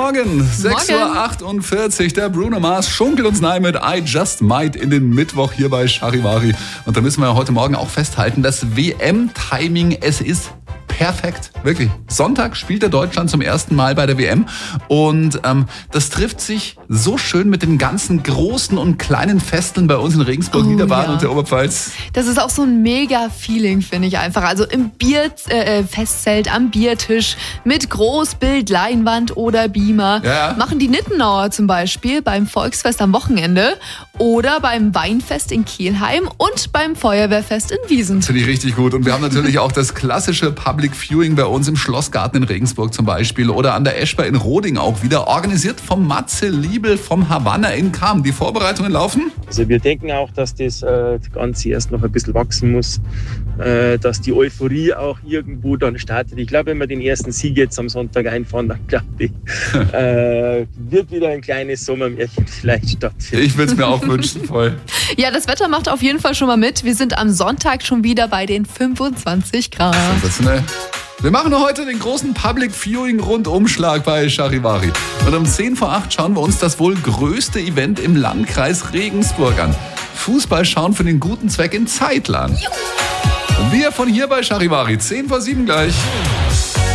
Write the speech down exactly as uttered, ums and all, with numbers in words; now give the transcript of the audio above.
Morgen, sechs Uhr achtundvierzig. Der Bruno Mars schunkelt uns rein mit I Just Might in den Mittwoch hier bei Charivari. Und da müssen wir heute Morgen auch festhalten, das W M-Timing, es ist perfekt, wirklich. Sonntag spielt der Deutschland zum ersten Mal bei der W M und ähm, das trifft sich so schön mit den ganzen großen und kleinen Festeln bei uns in Regensburg, Oh, Niederbaden ja. und der Oberpfalz. Das ist auch so ein mega Feeling, finde ich einfach. Also im Bier, äh, Festzelt, am Biertisch, mit Großbild, Leinwand oder Beamer. Ja. Machen die Nittenauer zum Beispiel beim Volksfest am Wochenende oder beim Weinfest in Kelheim und beim Feuerwehrfest in Wiesent. Finde ich richtig gut. Und wir haben natürlich auch das klassische Public Viewing bei uns im Schlossgarten in Regensburg zum Beispiel oder an der Eschber in Roding auch wieder, organisiert vom Matze Liebel vom Havanna in Cham. Die Vorbereitungen laufen? Also wir denken auch, dass das äh, Ganze erst noch ein bisschen wachsen muss, äh, dass die Euphorie auch irgendwo dann startet. Ich glaube, wenn wir den ersten Sieg jetzt am Sonntag einfahren, dann glaube ich, äh, wird wieder ein kleines Sommermärchen vielleicht stattfinden. Ich würde es mir auch wünschen, voll. Ja, das Wetter macht auf jeden Fall schon mal mit. Wir sind am Sonntag schon wieder bei den fünfundzwanzig Grad. Sensationell. Wir machen heute den großen Public Viewing Rundumschlag bei Charivari. Und um zehn vor acht schauen wir uns das wohl größte Event im Landkreis Regensburg an. Fußball schauen für den guten Zweck in Zeitl an. Wir von hier bei Charivari, zehn vor sieben gleich.